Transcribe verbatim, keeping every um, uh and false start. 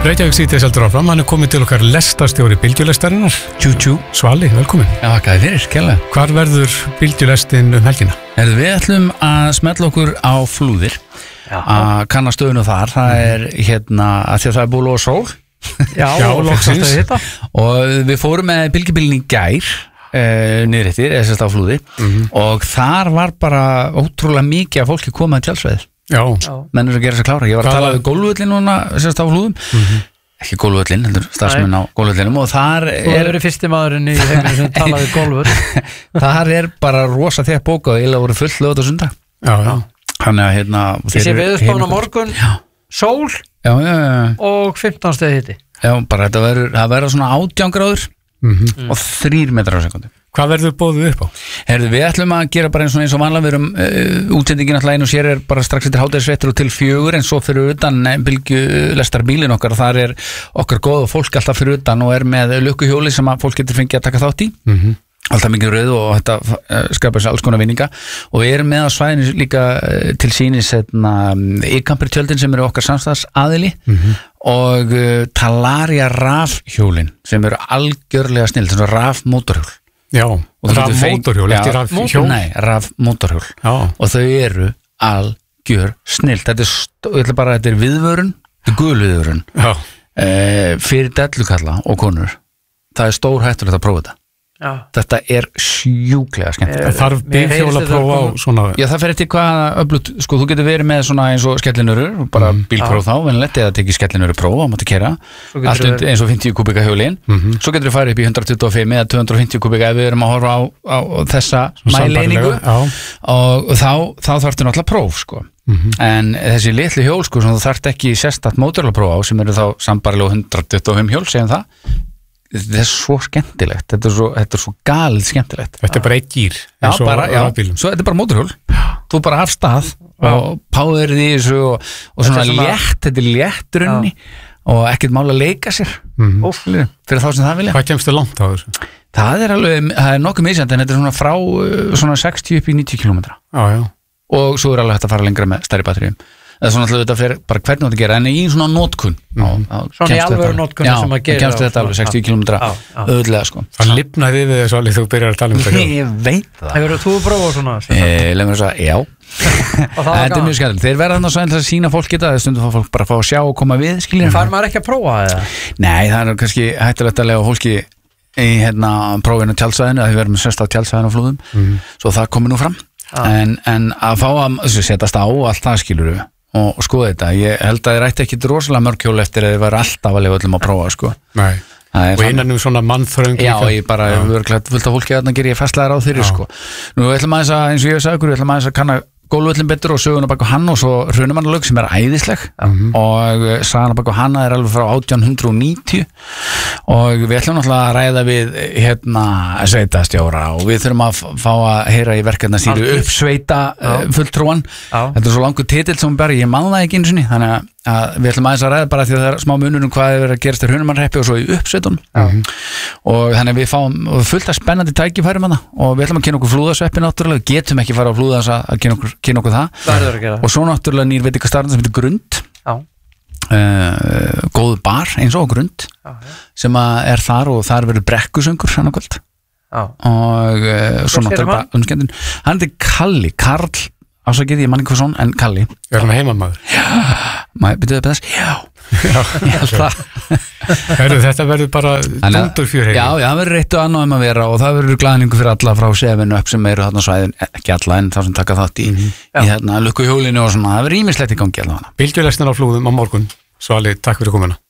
Reykjavík síðdeis heldur áfram, hann er komið til okkar lestarstjóri bylgjulestarinnar. Tjú-tjú, Svali, velkomin. Já, hvað er fyrir, kærlega. Hvar verður bylgjulestin um helgina? Herðu, við ætlum að smetla okkur á Flúðir að kanna stöðuna þar. Það er hérna, að því að það er búið og sól. Já, Já og loksins og við fórum með bylgjubílinn í gær uh, niðréttir, eða sérst á Flúði mm-hmm. og þar var bara ótrúlega mikið að fólki komað til tjálsvæðir. Já. Menn er að gera sér klára. Ég var að tala við gólfvöllin núna sérst á Flúðum mm-hmm. ekki gólfvöllin, heldur starfsmenn á gólfvöllinum og þar er... Þú hefur verið fyrsti maðurinn í heiminu sem talaði gólfvöll. Þar er bara rosa þétt bókað og eiginlega voru full lögð á sundag. Já, já. Þannig að hérna... Ég sé veðurspána morgun, já. Sól já, já, já. og fimmtán stegi hiti. Já, bara þetta verður, það verður svona átján gráður mm-hmm. og þrír metrar á sekundu. Hvað verður boðið upp á? Herðu, við ætlum að gera bara eins og eins og vanlega, við erum uh, útsendingin alltaf einu og sér er bara strax eftir hádegisfréttir og til fjögur en svo fyrir utan bylgjulestarbílinn okkar og þar er okkar góð og fólk alltaf fyrir utan og er með lukkuhjóli sem að fólk getur fengið að taka þátt í. Mm-hmm. Alltaf mikið rauð og þetta uh, skapar sér alls konar vinninga og við erum með á svæðinu líka uh, til sínis e-kampir tjöldin sem eru okkar samstagsaðili mm-hmm. og uh, Talaria rafhjólin sem eru algjörlega snill, þess að rafmótorhjól. Já, rafmótorhjól, ekki rafhjól? Nei, rafmótorhjól og þau eru algjör snill. Þetta er, ég ætla bara, þetta er viðvörun, þetta er gulviðvörun uh, fyrir dellukalla og konur. Það er stór hættulegt að prófa þetta. Já. Þetta er sjúklega skemmt. Það þarf bílhjól að prófa á svona... Já, það fer eftir hvað öflut, sko, þú getur verið með svona eins og skellinurur, bara mm. bílpróf þá, venilegt, eða tekið skellinurur próf á mátti kera, allt und, eins og fimmtíu kubika hjólin, mm-hmm. svo getur við farið upp í hundrað tuttugu og fimm eða tvö hundruð og fimmtíu kubika ef við erum að horfa á, á, á þessa mæleiningu og þá, þá þarftu náttúrulega próf, sko. Mm-hmm. En þessi litlu hjól, sko, sem þú þarft ekki sérstakt mótorhjólapróf á, sem eru þá sambarilega hundrað tuttugu og fimm hjól, segjum það. Þetta er svo skemmtilegt, þetta er svo, þetta er svo galið skemmtilegt. Þetta er bara eitt gír, eins og rafbílum. Svo þetta er bara mótorhjól, þú bara af stað já. Og powerið í þessu og, og svona létt, þetta er létt runni og ekkert mál að leika sér mm-hmm. Óf, fyrir þá sem það vilja. Hvað kemstu langt á þessu? Það er alveg, það er nokkuð misjandi en þetta er svona frá svona sextíu upp í níutíu kílómetra. Já, já. Og svo er alveg hægt að fara lengra með stærri batteríum. Það er svona alltaf þetta fyrir bara hvernig þetta gera en í svona notkun mm. svona í alvöru notkun sem að gera já, kemst þetta alveg sextíu kílómetra auðvitað sko það lifnaði við þess að þú byrjar að tala um þetta ég veit það hefur þú prófað svona eh, leið mér að segja, já þetta er mjög skemmtilegt þeir verða þannig að sæl þess að sína fólk geta það stundum fá fólk bara að fá að sjá og koma við skiljum fær maður ekki að prófa það? Nei, það er kannski hættulegt að lega fólki í hérna prófinu tjálsvæðinu að við verðum sérst á tjálsvæðinu á Flúðum mm. svo það komi nú fram en, en að fá að setjast á allt það skilur við og skoða þetta, ég held að þið rætti ekki rosalega mörg hjól eftir að þið væri alltaf að lifa öllum að prófa sko. Nei, og innan um svona mannþröng Já, ég bara, við erum klætt fullt af fólki að þarna gerir ég fastlega ráð fyrir sko. Nú ætlum aðeins að, eins og ég sagði ykkur, ég ætlum aðeins að kanna gólvöllin betur og söguna bak á hann og svo hrunumannalög sem er æðisleg mm-hmm. og sagana bak á hana er alveg frá átján hundruð og níutíu og við ætlum náttúrulega að ræða við hérna sveitastjóra og við þurfum að fá að heyra í verkefna síru upp sveita uh, fulltrúan þetta er svo langur titill sem bara ég man það ekki einu sinni þannig að að við ætlum aðeins að ræða bara því að það er smá munur um hvað er verið að gerast í hrunumannreppi og svo í uppsveitunum mm-hmm. og þannig að við fáum fullt af spennandi tækifærum hana og við ætlum að kynna okkur flúðasveppi náttúrulega, getum ekki fara á flúðas að kynna okkur, kynna okkur það, það og svo náttúrulega nýr veitingastarfinn sem heitir Grund uh, góð bar eins og Grund já, já. Sem að er þar og þar verður brekkusöngur hann á kvöld og uh, svo náttúrulega unnskendin hann heitir Kalli, Karl ásakið ég mann eitthvað svona, en Kalli er hann heimamaður? Já, maður byrjuði upp þess já, já. Ég held það Heru, þetta verður bara dundur fjör já, já, það verður eitt og annað um að vera og það verður glaðningu fyrir alla frá sefinu upp sem eru þarna svæðin, ekki alla en þá sem taka þátt í, mm-hmm. í hérna lukkuhjólinu og svona, það verður ýmislegt í gangi allavega. Bylgjulestin á Flúðum á morgun Svali, takk fyrir komuna.